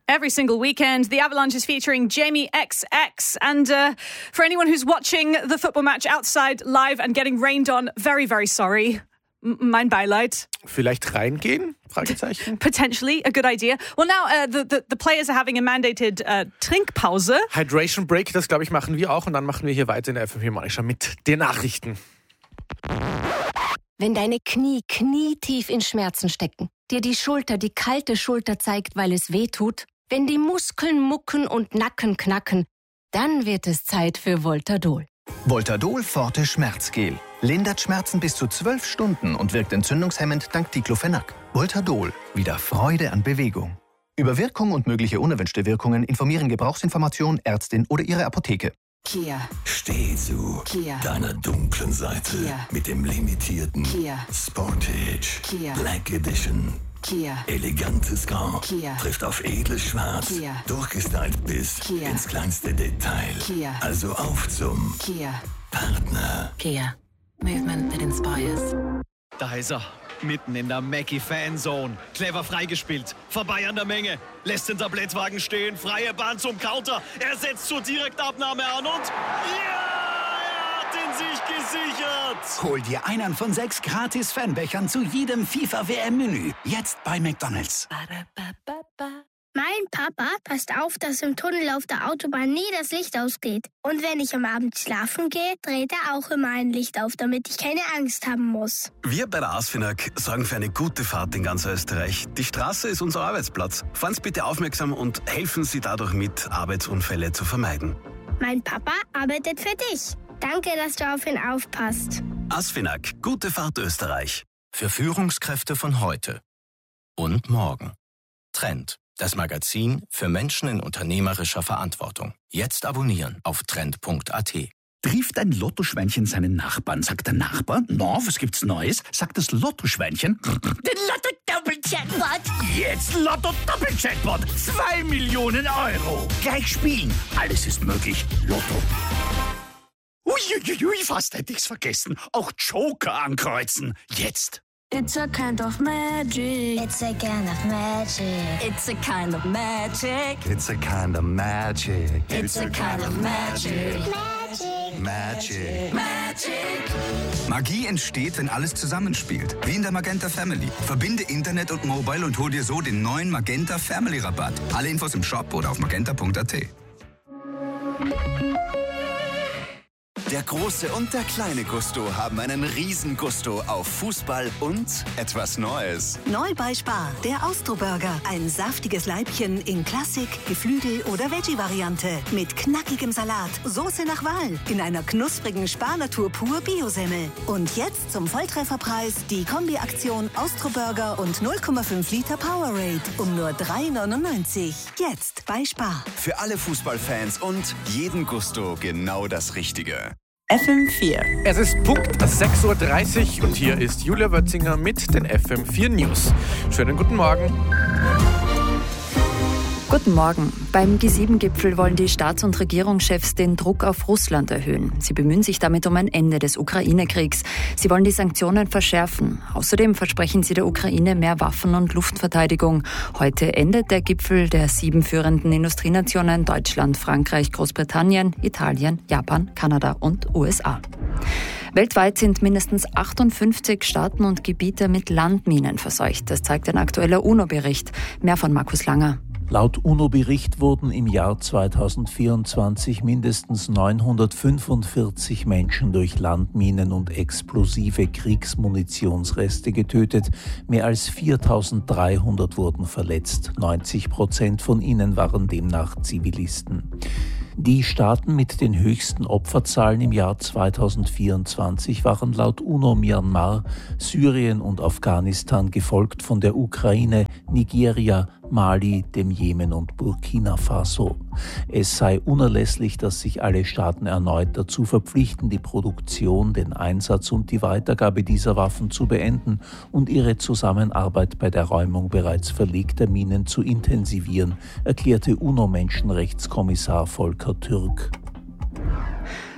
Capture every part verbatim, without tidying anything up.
Every single weekend, the Avalanche is featuring Jamie X X. And uh, for anyone who's watching the football match outside live and getting rained on, very, very sorry. M- mein Beileid. Vielleicht reingehen? Fragezeichen. Potentially a good idea. Well, now uh, the, the, the players are having a mandated uh, Trinkpause. Hydration Break, das glaube ich machen wir auch. Und dann machen wir hier weiter in der F M vier Morning Show mit den Nachrichten. Wenn deine Knie knietief in Schmerzen stecken, dir die Schulter die kalte Schulter zeigt, weil es weh tut, wenn die Muskeln mucken und Nacken knacken, dann wird es Zeit für Voltadol. Voltadol Forte Schmerzgel. Lindert Schmerzen bis zu zwölf Stunden und wirkt entzündungshemmend dank Diclofenac. Voltadol. Wieder Freude an Bewegung. Über Wirkung und mögliche unerwünschte Wirkungen informieren Gebrauchsinformation, Ärztin oder Ihre Apotheke. Kia. Steh zu Kia. deiner dunklen Seite Kia. mit dem limitierten Kia. Sportage Kia. Black Edition. Kia. Elegantes Grau Kia. trifft auf edles Schwarz, Kia. durchgestylt bis Kia. ins kleinste Detail. Kia. Also auf zum Kia. Partner. Kia. Movement that inspires. Da ist er, mitten in der Mackie-Fanzone. Clever freigespielt, vorbei an der Menge. Lässt den Tablettwagen stehen, freie Bahn zum Counter. Er setzt zur Direktabnahme an und... Ja! Er hat ihn sich gesichert! Hol dir einen von sechs gratis Fanbechern zu jedem FIFA-W M-Menü. Jetzt bei McDonald's. Mein Papa passt auf, dass im Tunnel auf der Autobahn nie das Licht ausgeht. Und wenn ich am Abend schlafen gehe, dreht er auch immer ein Licht auf, damit ich keine Angst haben muss. Wir bei der ASFINAG sorgen für eine gute Fahrt in ganz Österreich. Die Straße ist unser Arbeitsplatz. Fahren Sie bitte aufmerksam und helfen Sie dadurch mit, Arbeitsunfälle zu vermeiden. Mein Papa arbeitet für dich. Danke, dass du auf ihn aufpasst. ASFINAG, gute Fahrt Österreich. Für Führungskräfte von heute und morgen. Trend. Das Magazin für Menschen in unternehmerischer Verantwortung. Jetzt abonnieren auf trend punkt a t. Trifft ein Lottoschweinchen seinen Nachbarn, sagt der Nachbar, na, was gibt's Neues? Sagt das Lottoschweinchen, den Lotto-Doppel-Jackpot. Jetzt Lotto-Doppel-Jackpot, zwei Millionen Euro. Gleich spielen, alles ist möglich, Lotto. Uiuiui, fast hätte ich's vergessen, auch Joker ankreuzen, jetzt. It's a kind of magic. It's a kind of magic. It's a kind of magic. It's a kind of magic. It's a kind of magic. Magic. Magic. Magie entsteht, wenn alles zusammenspielt. Wie in der Magenta Family. Verbinde Internet und Mobile und hol dir so den neuen Magenta Family Rabatt. Alle Infos im Shop oder auf magenta punkt a t. Der große und der kleine Gusto haben einen Riesengusto auf Fußball und etwas Neues. Neu bei Spar, der Austro-Burger. Ein saftiges Leibchen in Klassik, Geflügel oder Veggie-Variante. Mit knackigem Salat, Soße nach Wahl. In einer knusprigen Spar-Natur pur Bio-Semmel. Und jetzt zum Volltrefferpreis die Kombi-Aktion Austro-Burger und null Komma fünf Liter Powerade. Um nur drei neunundneunzig. Jetzt bei Spar. Für alle Fußballfans und jeden Gusto genau das Richtige. F M vier. Es ist Punkt sechs Uhr dreißig und hier ist Julia Wötzinger mit den F M vier News. Schönen guten Morgen. Guten Morgen. Beim G sieben Gipfel wollen die Staats- und Regierungschefs den Druck auf Russland erhöhen. Sie bemühen sich damit um ein Ende des Ukraine-Kriegs. Sie wollen die Sanktionen verschärfen. Außerdem versprechen sie der Ukraine mehr Waffen und Luftverteidigung. Heute endet der Gipfel der sieben führenden Industrienationen Deutschland, Frankreich, Großbritannien, Italien, Japan, Kanada und U S A. Weltweit sind mindestens achtundfünfzig Staaten und Gebiete mit Landminen verseucht. Das zeigt ein aktueller UNO-Bericht. Mehr von Markus Langer. Laut UNO-Bericht wurden im Jahr zweitausendvierundzwanzig mindestens neunhundertfünfundvierzig Menschen durch Landminen und explosive Kriegsmunitionsreste getötet. Mehr als viertausenddreihundert wurden verletzt. neunzig Prozent von ihnen waren demnach Zivilisten. Die Staaten mit den höchsten Opferzahlen im Jahr zweitausendvierundzwanzig waren laut UNO Myanmar, Syrien und Afghanistan, gefolgt von der Ukraine, Nigeria, Mali, dem Jemen und Burkina Faso. Es sei unerlässlich, dass sich alle Staaten erneut dazu verpflichten, die Produktion, den Einsatz und die Weitergabe dieser Waffen zu beenden und ihre Zusammenarbeit bei der Räumung bereits verlegter Minen zu intensivieren, erklärte UNO-Menschenrechtskommissar Volker Türk.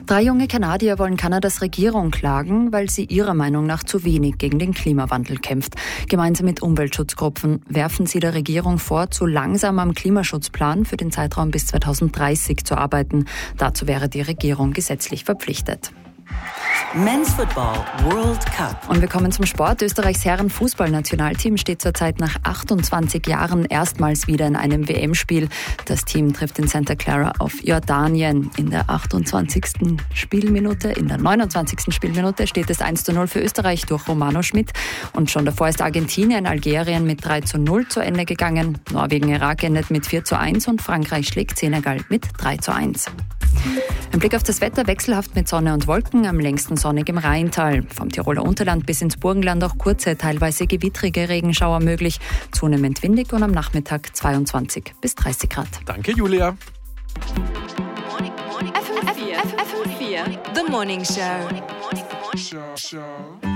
Drei junge Kanadier wollen Kanadas Regierung klagen, weil sie ihrer Meinung nach zu wenig gegen den Klimawandel kämpft. Gemeinsam mit Umweltschutzgruppen werfen sie der Regierung vor, zu langsam am Klimaschutzplan für den Zeitraum bis zweitausenddreißig zu arbeiten. Dazu wäre die Regierung gesetzlich verpflichtet. Men's Football World Cup. Und wir kommen zum Sport. Österreichs Herren-Fußballnationalteam steht zurzeit nach achtundzwanzig Jahren erstmals wieder in einem W M-Spiel. Das Team trifft in Santa Clara auf Jordanien. In der achtundzwanzigsten Spielminute, in der neunundzwanzigsten Spielminute steht es eins zu null für Österreich durch Romano Schmidt. Und schon davor ist Argentinien Algerien mit drei zu null zu Ende gegangen. Norwegen-Irak endet mit vier zu eins und Frankreich schlägt Senegal mit drei zu eins. Ein Blick auf das Wetter, wechselhaft mit Sonne und Wolken, am längsten sonnig im Rheintal. Vom Tiroler Unterland bis ins Burgenland auch kurze, teilweise gewittrige Regenschauer möglich. Zunehmend windig und am Nachmittag zweiundzwanzig bis dreißig Grad. Danke, Julia. F M vier. The Morning Show.